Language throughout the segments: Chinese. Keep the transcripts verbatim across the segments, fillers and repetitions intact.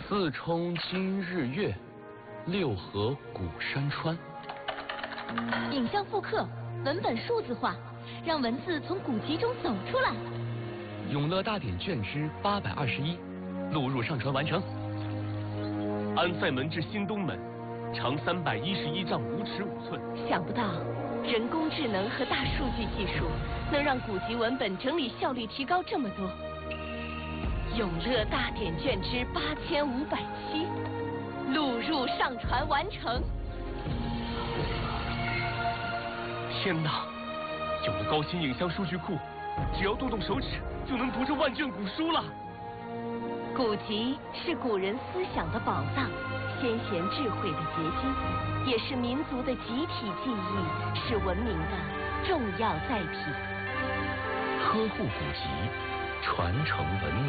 四冲今日月，六合古山川。 影像复刻，文本数字化，让文字从古籍中走出来。 永乐大典卷之八百二十一，录入上传完成。安塞门至新东门，长三百一十一丈五尺五寸。 想不到，人工智能和大数据技术能让古籍文本整理效率提高这么多。永乐大典卷之八千五百七，录入上传完成。 天哪！有了高新影像数据库，只要动动手指就能读这万卷古书了。 古籍是古人思想的宝藏，先贤智慧的结晶，也是民族的集体记忆，是文明的重要载体。 呵护古籍，传承文明。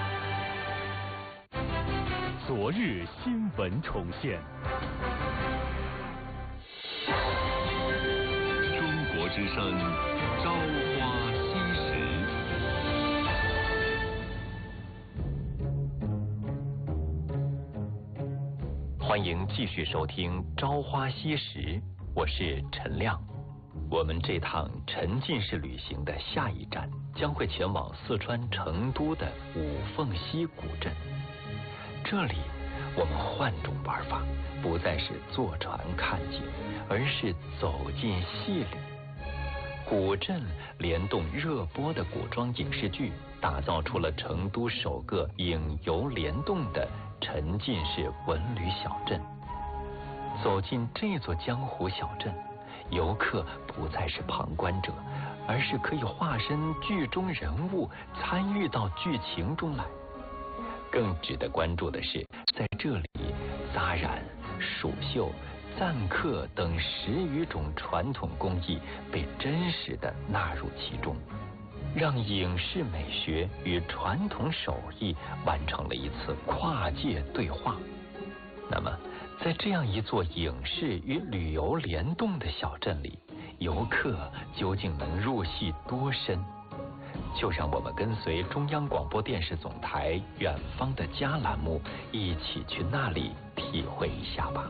昨日新闻重现。 中国之声，朝花夕拾。 欢迎继续收听《朝花夕拾》，我是陈亮。我们这趟沉浸式旅行的下一站将会前往四川成都的五凤溪古镇。这里我们换种玩法，不再是坐船看景，而是走进戏里。古镇联动热播的古装影视剧，打造出了成都首个影游联动的沉浸式文旅小镇。走进这座江湖小镇，游客不再是旁观者，而是可以化身剧中人物，参与到剧情中来。更值得关注的是，在这里扎染、蜀绣、赞刻等十余种传统工艺被真实的纳入其中，让影视美学与传统手艺完成了一次跨界对话。那么在这样一座影视与旅游联动的小镇里，游客究竟能入戏多深？就让我们跟随中央广播电视总台远方的家栏目一起去那里体会一下吧。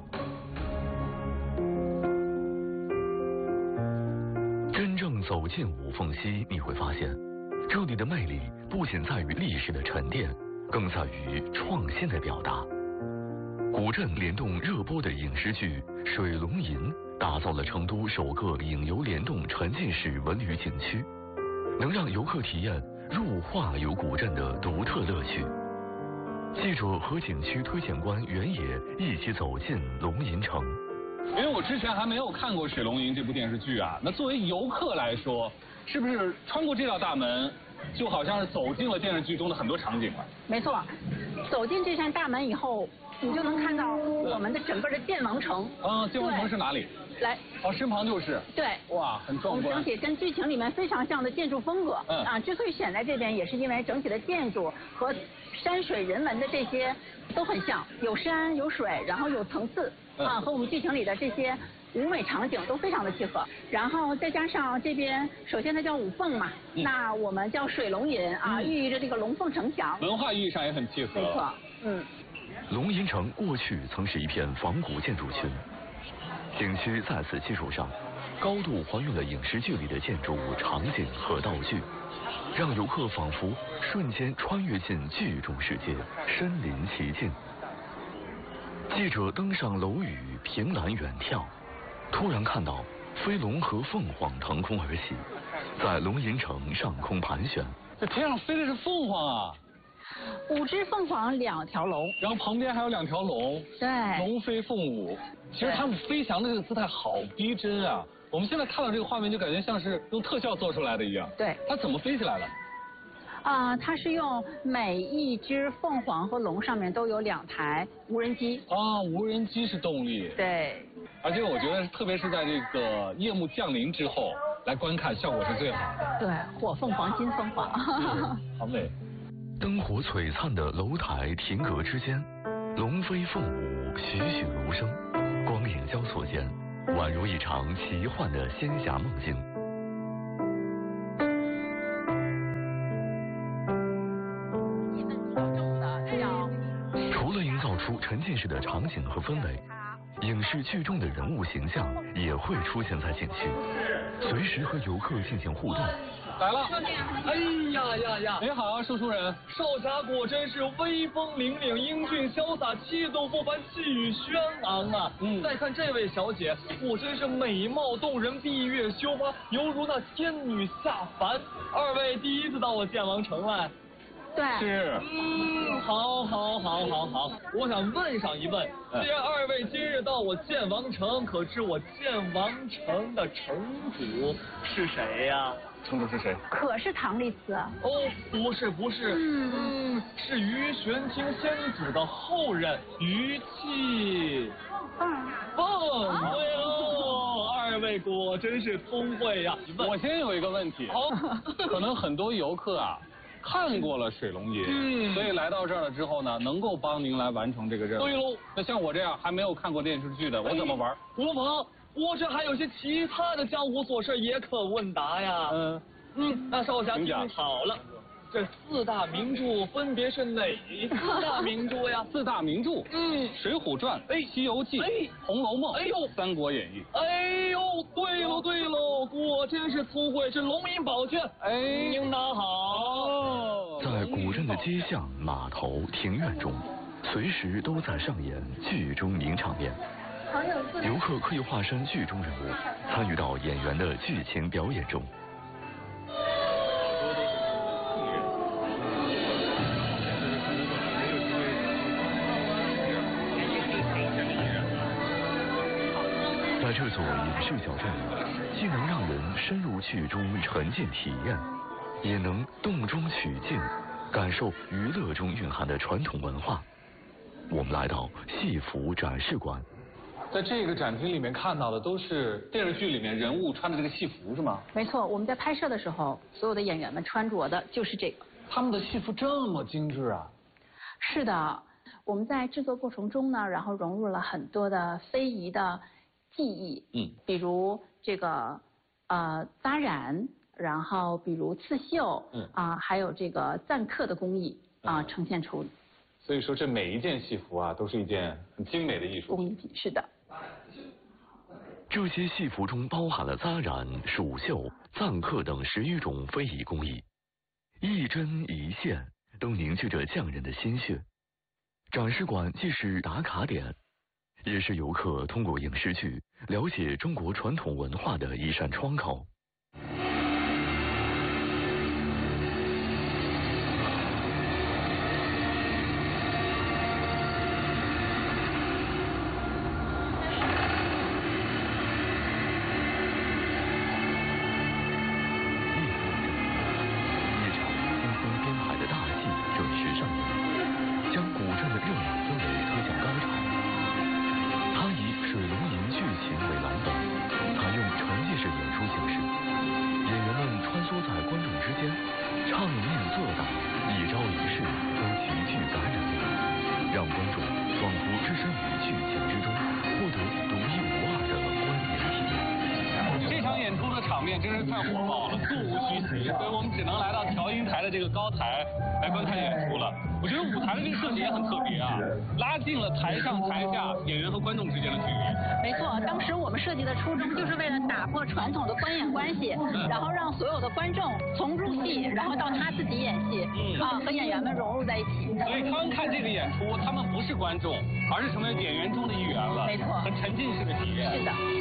真正走进五凤溪，你会发现这里的魅力不仅在于历史的沉淀，更在于创新的表达。古镇联动热播的影视剧《水龙吟》，打造了成都首个影游联动沉浸式文旅景区，能让游客体验入画游古镇的独特乐趣。记者和景区推荐官袁野一起走进龙吟城。 因为我之前还没有看过《水龙吟》这部电视剧啊，那作为游客来说，是不是穿过这道大门，就好像是走进了电视剧中的很多场景了？ 没错，走进这扇大门以后，你就能看到我们的整个的建王城。 啊，建王城是哪里？ 来， 哦，身旁就是。 对。 哇，很壮观。 整体跟剧情里面非常像的建筑风格。嗯。啊，之所以选在这边，也是因为整体的建筑和山水人文的这些都很像，有山有水，然后有层次。啊，和我们剧情里的这些舞美场景都非常的契合。然后再加上这边，首先它叫五凤嘛，嗯、那我们叫水龙吟啊，嗯、寓意着这个龙凤呈祥。 文化意义上也很契合。 没错，嗯。 龙吟城过去曾是一片仿古建筑群，景区在此基础上，高度还原了影视剧里的建筑物、场景和道具，让游客仿佛瞬间穿越进剧中世界，身临其境。记者登上楼宇，凭栏远眺，突然看到飞龙和凤凰腾空而起，在龙吟城上空盘旋。 这天上飞的是凤凰啊！ 五只凤凰，两条龙， 然后旁边还有两条龙， 对， 龙飞凤舞。其实它们飞翔的这个姿态好逼真啊！我们现在看到这个画面，就感觉像是用特效做出来的一样。 对， 它怎么飞起来了？ 啊、呃，它是用每一只凤凰和龙上面都有两台无人机。 啊，无人机是动力。 对。 而且我觉得，特别是在这个夜幕降临之后来观看，效果是最好的。 对，火凤凰，金凤凰。 好美。 灯火璀璨的楼台亭阁之间，龙飞凤舞，栩栩如生，光影交错间，宛如一场奇幻的仙侠梦境。 出沉浸式的场景和氛围。影视剧中的人物形象也会出现在景区，随时和游客进行互动。 来了， 哎呀呀呀！ 你好，说书人。 少侠果真是威风凛凛、英俊潇洒、气度不凡、气宇轩昂啊！嗯，再看这位小姐，果真是美貌动人、闭月羞花，犹如那天女下凡。二位第一次到我剑王城来。 对， 是， 嗯，好，好，好，好，好。我想问上一问，既然二位今日到我剑王城，可知我剑王城的城主是谁呀？ 城主是谁？ 可是唐丽兹啊。 哦，不是，不是，嗯嗯，是于玄清先祖的后人于气凤。 凤，对喽，二位果真是聪慧呀。 我先有一个问题， 好， 可能很多游客啊。看过了水龙吟，嗯，所以来到这儿了之后呢，能够帮您来完成这个任务。 对喽， 那像我这样还没有看过电视剧的，我怎么玩？ 无妨，我这还有些其他的江湖琐事也可问答呀。嗯嗯，那少侠听好了，这四大名著分别是哪四大名著呀？ 四大名著，嗯，《水浒传》、哎，《西游记》、哎，《红楼梦》、哎呦，《三国演义》。 哎呦，对喽对喽，果真是聪慧，是龙吟宝卷。哎，应答好。 在古镇的街巷、码头、庭院中，随时都在上演剧中名场面。游客可以化身剧中人物，参与到演员的剧情表演中。在这座影视小镇里，既能让人深入剧中沉浸体验，也能动中取静，感受娱乐中蕴含的传统文化。我们来到戏服展示馆， 在这个展厅里面看到的都是电视剧里面人物穿的这个戏服是吗？ 没错，我们在拍摄的时候，所有的演员们穿着的就是这个。 他们的戏服这么精致啊？ 是的，我们在制作过程中呢，然后融入了很多的非遗的技艺，嗯，比如这个呃扎染，然后比如刺绣，嗯啊、呃，还有这个錾刻的工艺啊、呃，呈现出。 所以说，这每一件戏服啊，都是一件很精美的艺术工艺品。是的。 这些戏服中包含了扎染、蜀绣、錾刻等十余种非遗工艺，一针一线都凝聚着匠人的心血。展示馆既是打卡点，也是游客通过影视剧了解中国传统文化的一扇窗口。 真是太火爆了，座无虚席，所以我们只能来到调音台的这个高台来观看演出了。我觉得舞台的这个设计也很特别啊，拉近了台上台下演员和观众之间的距离。 没错，当时我们设计的初衷就是为了打破传统的观演关系，嗯、然后让所有的观众从入戏，然后到他自己演戏，嗯、啊，和演员们融入在一起。 所以他们看这个演出，他们不是观众，而是成为演员中的一员了。 没错， 很沉浸式的体验。 是的。